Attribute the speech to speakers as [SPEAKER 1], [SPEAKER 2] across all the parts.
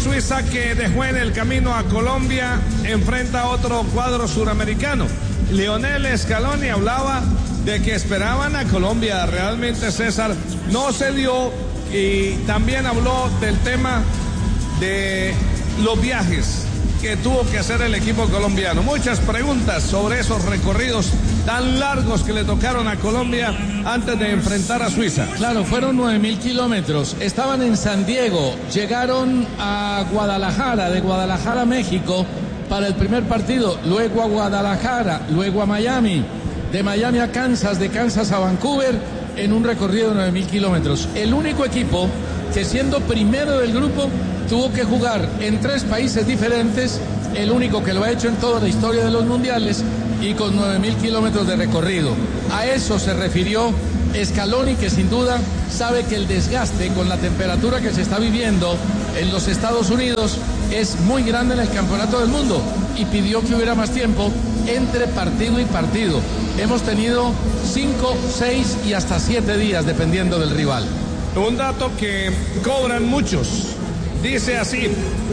[SPEAKER 1] Suiza, que dejó en el camino a Colombia, enfrenta a otro cuadro suramericano. Lionel Scaloni hablaba de que esperaban a Colombia. Realmente, César, no se dio, y también habló del tema de los viajes que tuvo que hacer el equipo colombiano. Muchas preguntas sobre esos recorridos tan largos que le tocaron a Colombia antes de enfrentar a Suiza.
[SPEAKER 2] Claro, fueron 9.000 kilómetros. Estaban en San Diego, llegaron a Guadalajara, de Guadalajara a México para el primer partido, luego a Guadalajara, luego a Miami, de Miami a Kansas, de Kansas a Vancouver, en un recorrido de 9.000 kilómetros. El único equipo que, siendo primero del grupo, tuvo que jugar en 3 países diferentes, el único que lo ha hecho en toda la historia de los mundiales, y con 9.000 kilómetros de recorrido. A eso se refirió Scaloni, que sin duda sabe que el desgaste con la temperatura que se está viviendo en los Estados Unidos es muy grande en el Campeonato del Mundo, y pidió que hubiera más tiempo entre partido y partido. Hemos tenido 5, 6 y hasta 7 días dependiendo del rival.
[SPEAKER 1] Un dato que cobran muchos, dice así: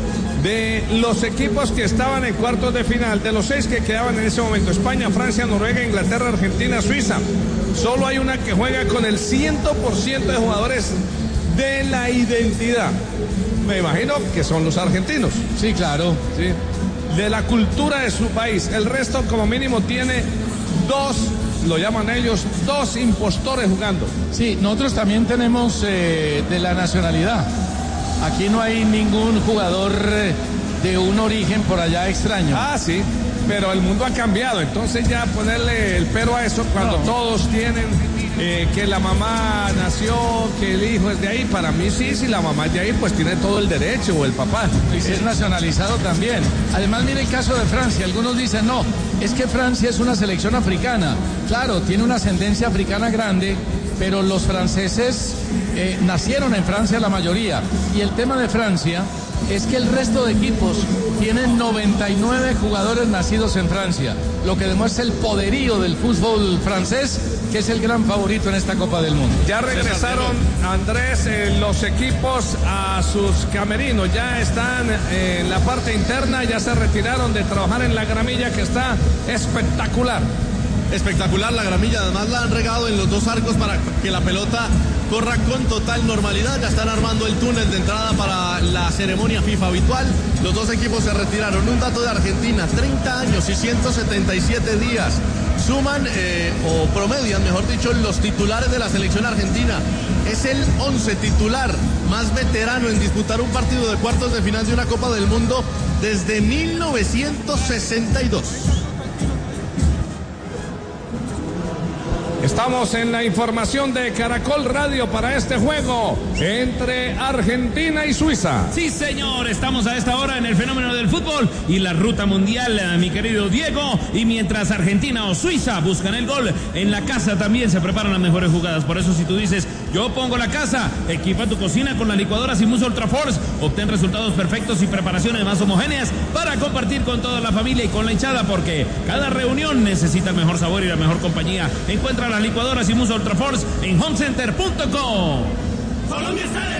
[SPEAKER 1] de los equipos que estaban en cuartos de final, de los 6 que quedaban en ese momento, España, Francia, Noruega, Inglaterra, Argentina, Suiza, solo hay una que juega con el 100% de jugadores de la identidad. Me imagino que son los argentinos.
[SPEAKER 2] Sí, claro.
[SPEAKER 1] Sí. De la cultura de su país. El resto, como mínimo, tiene 2, lo llaman ellos, 2 impostores jugando.
[SPEAKER 2] Sí, nosotros también tenemos de la nacionalidad. Aquí no hay ningún jugador de un origen por allá extraño.
[SPEAKER 1] Ah, sí, pero el mundo ha cambiado, entonces ya ponerle el pero a eso cuando todos tienen que la mamá nació, que el hijo es de ahí. Para mí sí, si la mamá es de ahí, pues tiene todo el derecho, o el papá.
[SPEAKER 2] Y si es nacionalizado también. Además, mire el caso de Francia. Algunos dicen, no, es que Francia es una selección africana. Claro, tiene una ascendencia africana grande, pero los franceses nacieron en Francia la mayoría. Y el tema de Francia es que el resto de equipos tienen 99 jugadores nacidos en Francia, lo que demuestra el poderío del fútbol francés, que es el gran favorito en esta Copa del Mundo.
[SPEAKER 1] Ya regresaron, Andrés, los equipos a sus camerinos, ya están en la parte interna, ya se retiraron de trabajar en la gramilla, que está espectacular.
[SPEAKER 3] Espectacular la gramilla, además la han regado en los 2 arcos para que la pelota corra con total normalidad. Ya están armando el túnel de entrada para la ceremonia FIFA habitual. Los 2 equipos se retiraron. Un dato de Argentina: 30 años y 177 días suman o promedian, mejor dicho, los titulares de la selección argentina. Es el 11 titular más veterano en disputar un partido de cuartos de final de una Copa del Mundo desde 1962.
[SPEAKER 1] Estamos en la información de Caracol Radio para este juego entre Argentina y Suiza.
[SPEAKER 4] Sí, señor, estamos a esta hora en el fenómeno del fútbol y la ruta mundial, mi querido Diego. Y mientras Argentina o Suiza buscan el gol, en la casa también se preparan las mejores jugadas. Por eso, si tú dices, yo pongo la casa, equipa tu cocina con la licuadora Simus Ultra Force. Obtén resultados perfectos y preparaciones más homogéneas para compartir con toda la familia y con la hinchada, porque cada reunión necesita el mejor sabor y la mejor compañía. Encuentra la licuadora Simus Ultra Force en homecenter.com.